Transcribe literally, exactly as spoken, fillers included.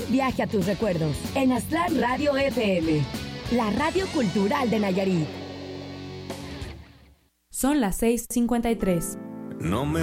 Viaje a tus recuerdos en Aztlán Radio F M, la radio cultural de Nayarit. Son las seis cincuenta y tres. No me